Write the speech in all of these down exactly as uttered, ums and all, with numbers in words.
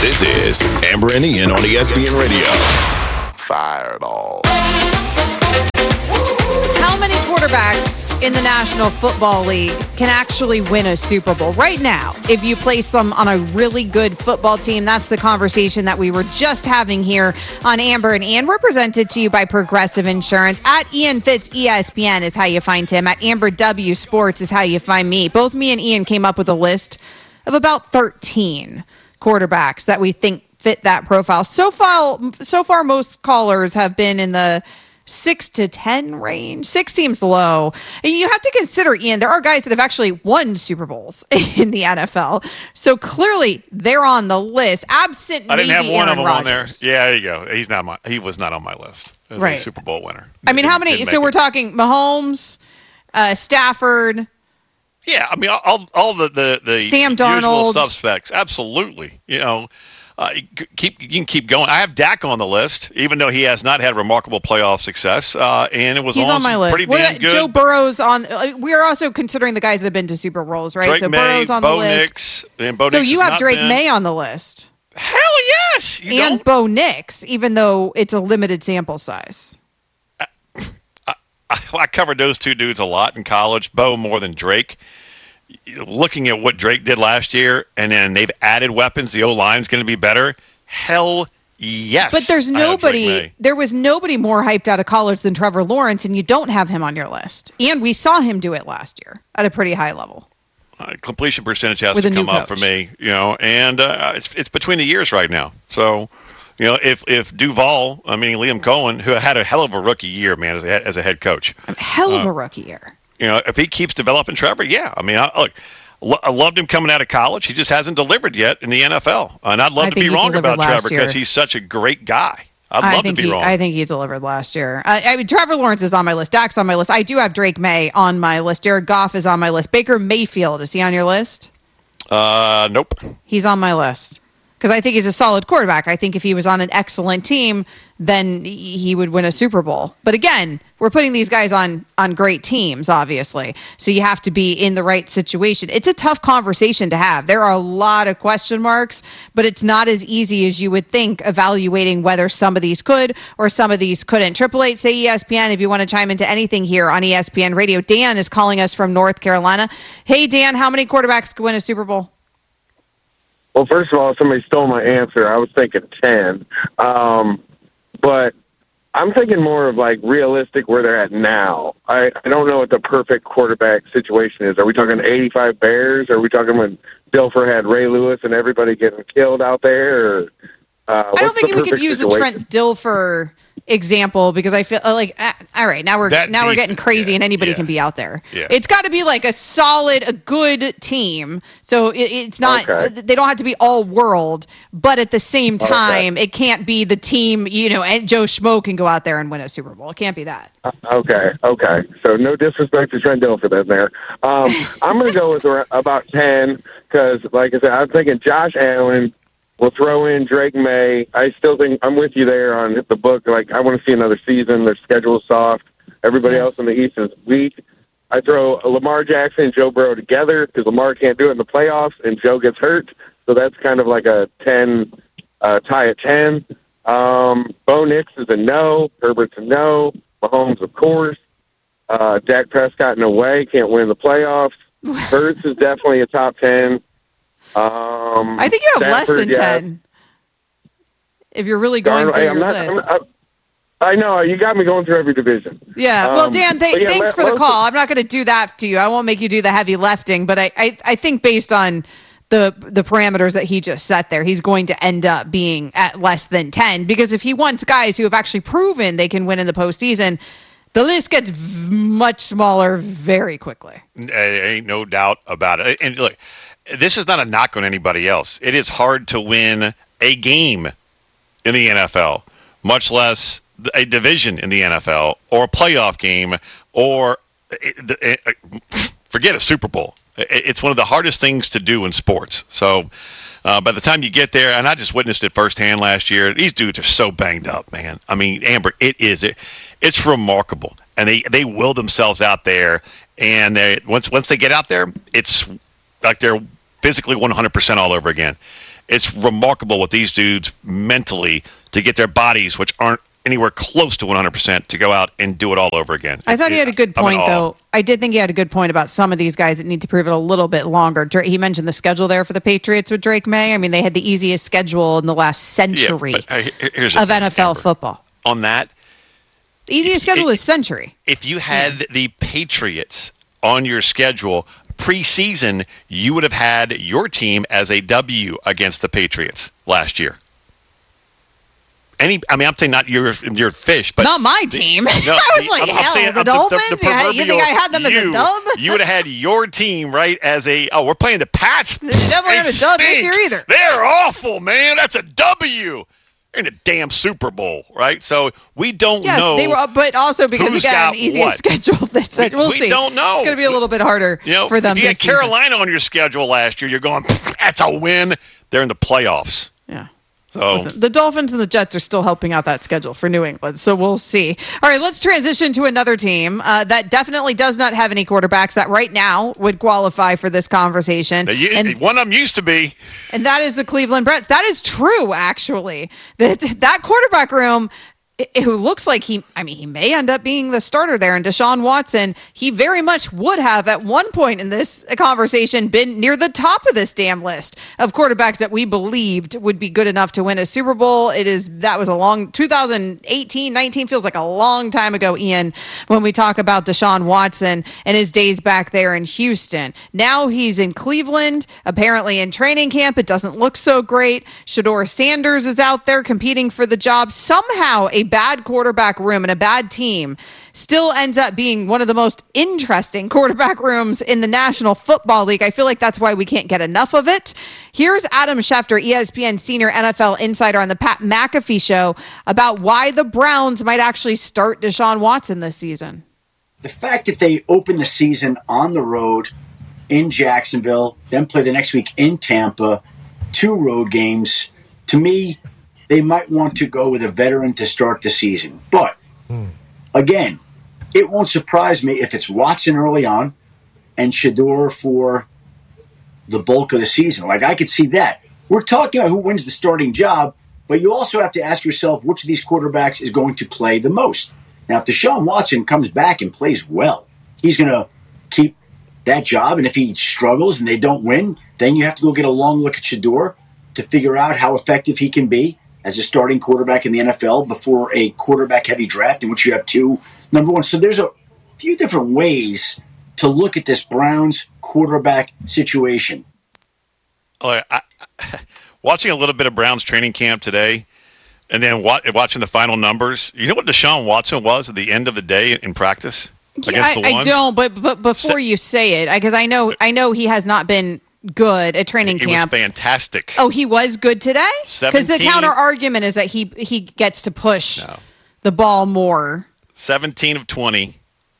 This is Amber and Ian on E S P N Radio. Fireball. How many quarterbacks in the National Football League can actually win a Super Bowl? Right now, if you place them on a really good football team, that's the conversation that we were just having here on Amber and Ian. We're presented to you by Progressive Insurance. At Ian Fitz E S P N is how you find him. At Amber W Sports is how you find me. Both me and Ian came up with a list of about thirteen quarterbacks that we think fit that profile. So far, so far most callers have been in the six to ten range. Six seems low. And you have to consider, Ian, there are guys that have actually won Super Bowls in the N F L. So clearly they're on the list. Absent I didn't maybe have one Aaron of them Rodgers. on there. Yeah, there you go. He's not my, he was not on my list as Right. a Super Bowl winner. I mean, Didn't- how many? didn't So make we're it. talking Mahomes, uh, Stafford. Yeah, I mean, all, all the, the, the Sam usual Darnold. suspects. Absolutely. You know, uh, you c- keep you can keep going. I have Dak on the list, even though he has not had remarkable playoff success, uh, and it was He's on my some list. pretty What damn about good. Joe Burrow's on. Uh, we are also considering the guys that have been to Super Bowls, right? Drake so May, Burrow's on Bo the list. Nix, and Bo So Nix you has have not Drake been- May on the list. Hell yes, you And don't? Bo Nix, even though it's a limited sample size. I covered those two dudes a lot in college. Bo more than Drake. Looking at what Drake did last year, and then they've added weapons. The O line's going to be better. Hell yes. But there's I have Drake nobody, May. there was nobody more hyped out of college than Trevor Lawrence, and you don't have him on your list. And we saw him do it last year at a pretty high level. Uh, completion percentage has With to a new come up for coach. me, you know, and uh, it's it's between the years right now. So, you know, if if Duval, I mean Liam Cohen, who had a hell of a rookie year, man, as a, as a head coach, A hell Uh, of a rookie year. you know, if he keeps developing Trevor, yeah, I mean, I, look, lo- I loved him coming out of college. He just hasn't delivered yet in the N F L, and I'd love I to think be he wrong delivered about last Trevor because year. he's such a great guy. I'd I love to think be he, wrong. I think he delivered last year. Uh, I mean, Trevor Lawrence is on my list. Dak's on my list. I do have Drake May on my list. Jared Goff is on my list. Baker Mayfield, is he on your list? uh, nope. He's on my list because I think he's a solid quarterback. I think if he was on an excellent team, then he would win a Super Bowl. But again, we're putting these guys on on great teams, obviously. So you have to be in the right situation. It's a tough conversation to have. There are a lot of question marks, but it's not as easy as you would think evaluating whether some of these could or some of these couldn't. Triple eight say E S P N if you want to chime into anything here on E S P N Radio. Dan is calling us from North Carolina. Hey, Dan, how many quarterbacks could win a Super Bowl? Well, first of all, somebody stole my answer. I was thinking ten. Um, but I'm thinking more of like realistic where they're at now. I, I don't know what the perfect quarterback situation is. Are we talking eighty-five Bears? Are we talking when Dilfer had Ray Lewis and everybody getting killed out there? Or, uh, I don't what's think the we could perfect use the situation? Trent Dilfer example because I feel uh, like uh, all right now we're That now we're def- getting crazy yeah, and anybody yeah. can be out there. Yeah. It's got to be like a solid, a good team. So it, it's not Okay. they don't have to be all world, but at the same time, it can't be the team. You know, and Joe Schmo can go out there and win a Super Bowl. It can't be that. Okay, okay. So no disrespect to Trent Dilfer then there. Um, I'm going to go with ar- about ten because, like I said, I'm thinking Josh Allen. We'll throw in Drake May. I still think I'm with you there on the book. Like, I want to see another season. Their schedule's soft. Everybody Yes. else in the East is weak. I throw Lamar Jackson and Joe Burrow together because Lamar can't do it in the playoffs and Joe gets hurt. So that's kind of like a ten, uh, tie at ten. Um, Bo Nix is a no. Herbert's a no. Mahomes, of course. Uh, Dak Prescott, no way. Can't win the playoffs. Hurts is definitely a top ten. Um, I think you have less Stafford, than yeah. ten. If you're really going Darnold- through hey, your I'm not, list. I'm, I, I know you got me going through every division. Yeah. Well, Um, Dan, th- but yeah, thanks let- for the let's- call. I'm not going to do that to you. I won't make you do the heavy lifting, but I, I, I think based on the the parameters that he just set there, he's going to end up being at less than ten because if he wants guys who have actually proven they can win in the postseason, the list gets v- much smaller very quickly. There ain't no doubt about it. And look, this is not a knock on anybody else. It is hard to win a game in the N F L, much less a division in the N F L or a playoff game or forget a Super Bowl. It's one of the hardest things to do in sports. So uh, by the time you get there, and I just witnessed it firsthand last year, these dudes are so banged up, man. I mean, Amber, it is it, it's remarkable, and they they will themselves out there, and they once once they get out there, it's like they're physically one hundred percent all over again. it's remarkable what these dudes mentally to get their bodies, which aren't anywhere close to one hundred percent, to go out and do it all over again. I thought he had a good point, I'm in awe. though. I did think he had a good point about some of these guys that need to prove it a little bit longer. Dra- He mentioned the schedule there for the Patriots with Drake May. I mean, they had the easiest schedule in the last century Yeah, but, uh, here- here's the of thing, N F L Amber. football. On that, The easiest schedule it- is century. if you had the Patriots on your schedule preseason, you would have had your team as a W against the Patriots last year. Any, I mean, I'm saying not your your fish, but Not my team. No, I was like, I'm- I'm hell, saying, the uh, Dolphins? the Yeah, you think I had them as a proverbial dub? you, you would have had your team right as a. Oh, we're playing the Pats. They definitely had a dub this year either. They're awful, man. That's a W. They're in the damn Super Bowl, right? So we don't Yes, know. they were, but also because who's again, got the easiest what. schedule. This We- we'll we see. don't know. It's going to be a little bit harder You know, for them if you this had season. Carolina on your schedule last year, you're going, that's a win. They're in the playoffs. Yeah. So Listen, the Dolphins and the Jets are still helping out that schedule for New England, so we'll see. All right, let's transition to another team uh, that definitely does not have any quarterbacks that right now would qualify for this conversation. They u- and, one of them used to be. and that is the Cleveland Browns. That is true, actually. That that quarterback room, i- who looks like he, I mean, he may end up being the starter there. And Deshaun Watson, he very much would have at one point in this conversation been near the top of this damn list of quarterbacks that we believed would be good enough to win a Super Bowl. It is, that was a long, twenty eighteen, nineteen feels like a long time ago, Ian, when we talk about Deshaun Watson and his days back there in Houston. Now he's in Cleveland, apparently in training camp. It doesn't look so great. Shador Sanders is out there competing for the job. Somehow a bad quarterback room and a bad team still ends up being one of the most interesting quarterback rooms in the National Football League. I feel like that's why we can't get enough of it. Here's Adam Schefter, E S P N senior N F L insider on the Pat McAfee show, about why the Browns might actually start Deshaun Watson this season. The fact that they open the season on the road in Jacksonville, then play the next week in Tampa, two road games, to me, they might want to go with a veteran to start the season. But, again, it won't surprise me if it's Watson early on and Shador for the bulk of the season. Like, I could see that. We're talking about who wins the starting job, but you also have to ask yourself which of these quarterbacks is going to play the most. Now, if Deshaun Watson comes back and plays well, he's going to keep that job. And if he struggles and they don't win, then you have to go get a long look at Shador to figure out how effective he can be as a starting quarterback in the N F L before a quarterback-heavy draft in which you have two number one. So there's a few different ways to look at this Browns quarterback situation. Oh, I, I, watching a little bit of Browns training camp today, and then wa- watching the final numbers. You know what Deshaun Watson was at the end of the day in practice against I, the I ones? don't, but but before Se- you say it, because I know I know he has not been good at training It camp. was fantastic. Oh, he was good today? Because the seventeen counter argument is that he he gets to push No. the ball more. seventeen of twenty,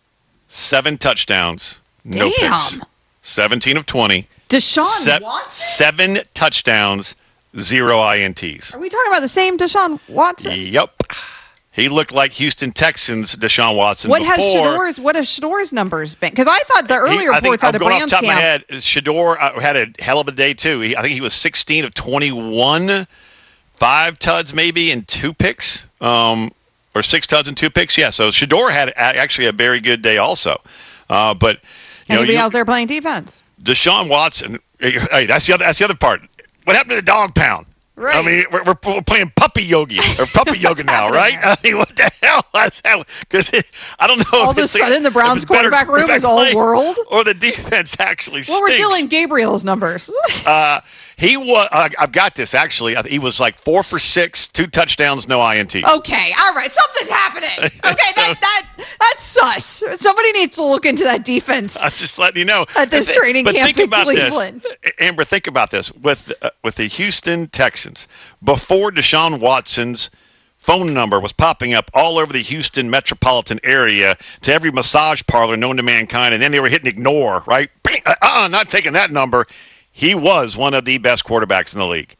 seven touchdowns, no Damn. picks. seventeen of twenty, Deshaun se- Watson? seven touchdowns, zero I N Ts. Are we talking about the same Deshaun Watson? Yep. He looked like Houston Texans Deshaun Watson What before. has Shador's what have Shador's numbers been? Because I thought the earlier He- I think, reports out I'm of going off Browns the top of my camp. head, Shador uh, had a hell of a day too. He, I think he was sixteen of twenty-one, five tuds maybe and two picks, um, or six tuds and two picks. Yeah, so Shador had a- actually a very good day also. Uh, but you know, Anybody you, out there playing defense? Deshaun Watson. Hey, that's the other. That's the other part. What happened to the dog pound? Right. I mean, we're, we're playing puppy yogi or puppy yoga now, happening right? there? I mean, what the hell is that? Because I don't know. All if of a it's like- sudden, the if Browns it's better quarterback room is all play world? or the defense actually Well, we're stinks. dealing Gabriel's numbers. Uh, he was. Uh, I've got this actually. I- He was like four for six, two touchdowns, no I N T. Okay, all right, something's happening. Okay, that that that's sus. Somebody needs to look into that defense. I'm just letting you know. At this But- training but camp think in about Cleveland. This. Amber, think about this. With uh, with the Houston Texans, before Deshaun Watson's phone number was popping up all over the Houston metropolitan area to every massage parlor known to mankind, and then they were hitting ignore, right? Bing, uh-uh, not taking that number. He was one of the best quarterbacks in the league.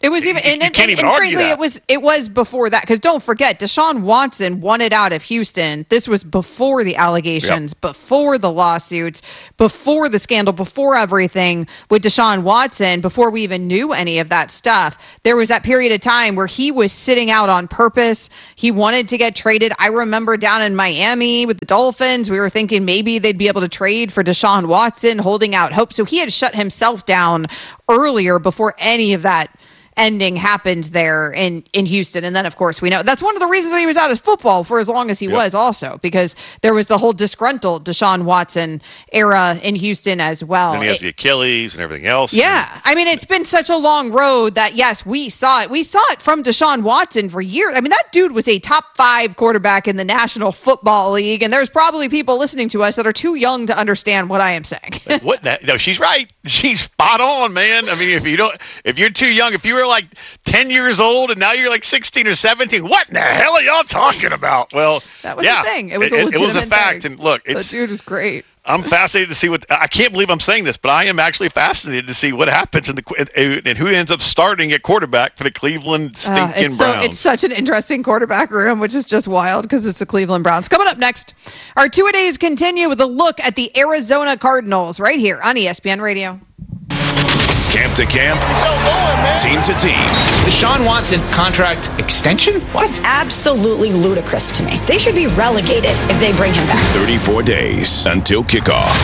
It was even, you, and, you and, can't and, even and argue frankly, that. it was it was before that, because don't forget, Deshaun Watson wanted out of Houston. This was before the allegations, yep. before the lawsuits, before the scandal, before everything with Deshaun Watson, before we even knew any of that stuff. There was that period of time where he was sitting out on purpose. He wanted to get traded. I remember down in Miami with the Dolphins, we were thinking maybe they'd be able to trade for Deshaun Watson, holding out hope. So he had shut himself down earlier before any of that ending happened there in, in Houston. And then, of course, we know that's one of the reasons that he was out of football for as long as he yep. was also, because there was the whole disgruntled Deshaun Watson era in Houston as well. And he has it, the Achilles and everything else. Yeah. And, I mean, it's been such a long road that, yes, we saw it. We saw it from Deshaun Watson for years. I mean, that dude was a top five quarterback in the National Football League. And there's probably people listening to us that are too young to understand what I am saying. Like, what? No, she's right. She's spot on, man. I mean, if you don't, if you're too young, if you were like ten years old and now you're like sixteen or seventeen, what in the hell are y'all talking about? Well, that was yeah, a thing. It was a it, legitimate it was a fact. thing. And look, it's, the dude was great. I'm fascinated to see what, I can't believe I'm saying this, but I am actually fascinated to see what happens in the, and who ends up starting at quarterback for the Cleveland stinking uh, it's Browns. So, it's such an interesting quarterback room, which is just wild because it's the Cleveland Browns. Coming up next, our two-a-days continue with a look at the Arizona Cardinals right here on E S P N Radio. Camp to camp, so low, man. Team to team. Deshaun Watson contract extension? What? Absolutely ludicrous to me. They should be relegated if they bring him back. thirty-four days until kickoff.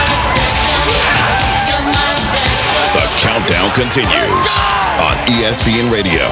The countdown continues on E S P N Radio.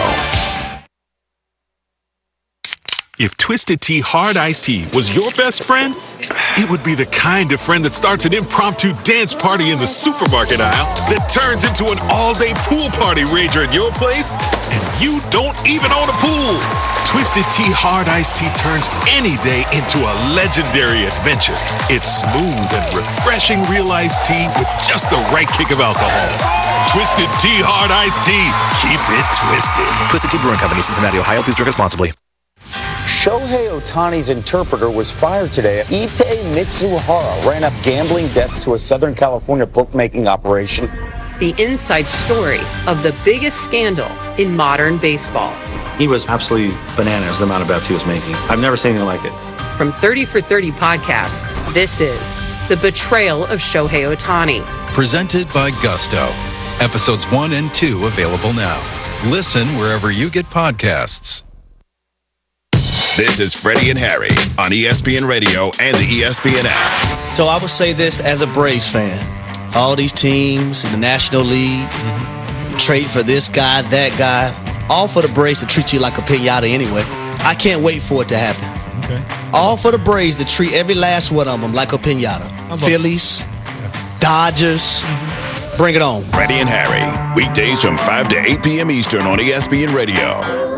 If Twisted Tea Hard Iced Tea was your best friend, it would be the kind of friend that starts an impromptu dance party in the supermarket aisle that turns into an all-day pool party rager at your place, and you don't even own a pool. Twisted Tea Hard Iced Tea turns any day into a legendary adventure. It's smooth and refreshing real iced tea with just the right kick of alcohol. Twisted Tea Hard Iced Tea. Keep it twisted. Twisted Tea Brewing Company, Cincinnati, Ohio. Please drink responsibly. Shohei Ohtani's interpreter was fired today. Ippei Mitsuhara ran up gambling debts to a Southern California bookmaking operation. The inside story of the biggest scandal in modern baseball. He was absolutely bananas, the amount of bets he was making. I've never seen anything like it. From thirty for thirty podcasts, this is The Betrayal of Shohei Ohtani. Presented by Gusto. Episodes one and two available now. Listen wherever you get podcasts. This is Freddie and Harry on E S P N Radio and the E S P N app. So I would say this as a Braves fan. All these teams in the National League, mm-hmm. trade for this guy, that guy, all for the Braves to treat you like a piñata anyway. I can't wait for it to happen. Okay. All for the Braves to treat every last one of them like a piñata. Phillies, yeah. Dodgers, mm-hmm. bring it on. Freddie and Harry, weekdays from five to eight p.m. Eastern on E S P N Radio.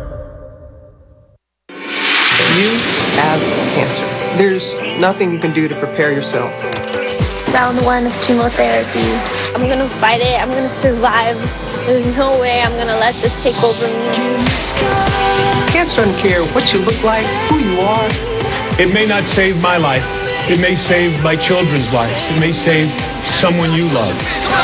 You have cancer. There's nothing you can do to prepare yourself. Round one of chemotherapy. I'm gonna fight it. I'm gonna survive. There's no way I'm gonna let this take over me. Cancer doesn't care what you look like, who you are. It may not save my life. It may save my children's life. It may save someone you love.